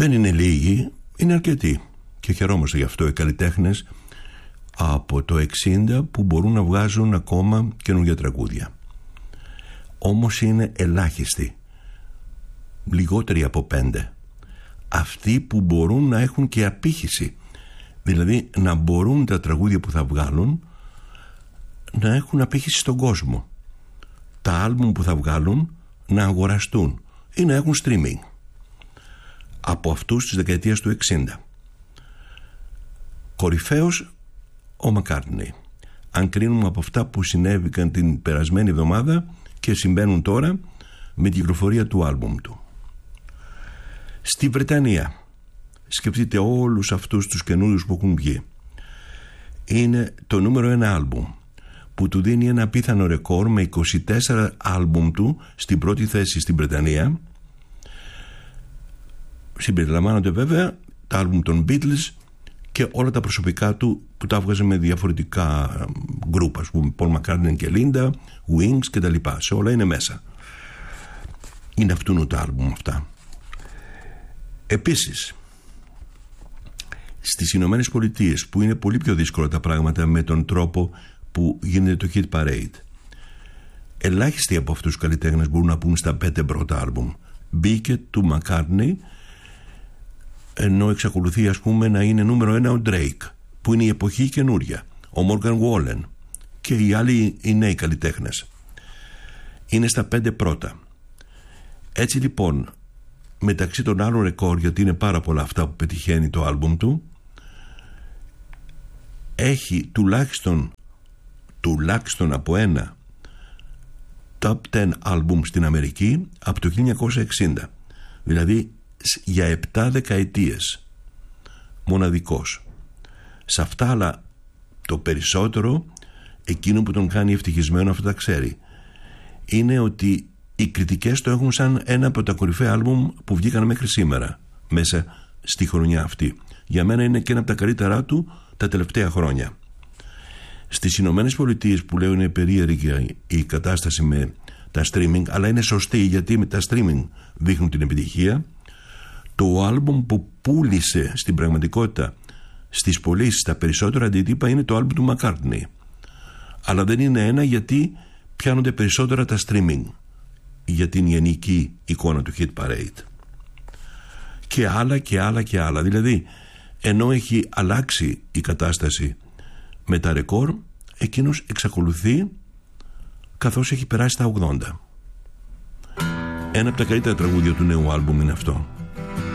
Δεν είναι λίγοι, είναι αρκετοί. Και χαιρόμαστε γι' αυτό οι καλλιτέχνες από το 60 που μπορούν να βγάζουν ακόμα καινούργια τραγούδια. Όμως είναι ελάχιστοι, λιγότεροι από 5, αυτοί που μπορούν να έχουν και απήχηση, δηλαδή να μπορούν τα τραγούδια που θα βγάλουν να έχουν απήχηση στον κόσμο, τα άλμπουμ που θα βγάλουν να αγοραστούν ή να έχουν streaming. Από αυτούς της δεκαετίας του 60 κορυφαίος ο Μακκάρτνεϊ, αν κρίνουμε από αυτά που συνέβηκαν την περασμένη εβδομάδα και συμβαίνουν τώρα με την κυκλοφορία του άλμπουμ του. Στη Βρετανία, σκεφτείτε όλους αυτούς τους καινούριους που έχουν βγει, είναι το νούμερο 1 άλμπουμ που του δίνει ένα απίθανο ρεκόρ με 24 άλμπουμ του στην πρώτη θέση στην Βρετανία. Συμπεριλαμβάνονται βέβαια τα άλμπουμ των Beatles και όλα τα προσωπικά του που τα έβγαζε με διαφορετικά γκρουπ, ας πούμε Paul McCartney και Linda, Wings και τα λοιπά. Σε όλα είναι μέσα. Είναι αυτού το άλμπουμ αυτά. Επίσης, στις Ηνωμένες Πολιτείες, που είναι πολύ πιο δύσκολα τα πράγματα με τον τρόπο που γίνεται το Hit Parade, ελάχιστοι από αυτούς τους καλλιτέχνες μπορούν να πούν στα 5 πρώτα άλμπουμ. Μπήκε του McCartney, ενώ εξακολουθεί ας πούμε να είναι νούμερο 1 ο Drake, που είναι η εποχή καινούρια, ο Morgan Wallen και οι άλλοι οι νέοι καλλιτέχνες. Είναι στα 5 πρώτα. Έτσι λοιπόν, μεταξύ των άλλων ρεκόρ, γιατί είναι πάρα πολλά αυτά που πετυχαίνει το άλμπουμ του, έχει τουλάχιστον από ένα top 10 άλμπουμ στην Αμερική από το 1960, δηλαδή για 7 δεκαετίες, μοναδικός. Σε αυτά, αλλά το περισσότερο, εκείνο που τον κάνει ευτυχισμένο, αυτό τα ξέρει, είναι ότι οι κριτικές το έχουν σαν ένα από τα κορυφαία άλμπουμ που βγήκαν μέχρι σήμερα μέσα στη χρονιά αυτή. Για μένα είναι και ένα από τα καλύτερά του τα τελευταία χρόνια. Στις Ηνωμένες Πολιτείες, που λέω είναι περίεργη η κατάσταση με τα streaming, αλλά είναι σωστή γιατί με τα streaming δείχνουν την επιτυχία, το άλμπουμ που πούλησε στην πραγματικότητα στις πωλήσεις τα περισσότερα αντίτυπα είναι το άλμπουμ του McCartney. Αλλά δεν είναι ένα, γιατί πιάνονται περισσότερα τα streaming για την γενική εικόνα του Hit Parade. Και άλλα και άλλα και άλλα. Δηλαδή, ενώ έχει αλλάξει η κατάσταση με τα ρεκόρ, εκείνος εξακολουθεί καθώς έχει περάσει τα 80. Ένα από τα καλύτερα τραγούδια του νέου άλμπουμ είναι αυτό.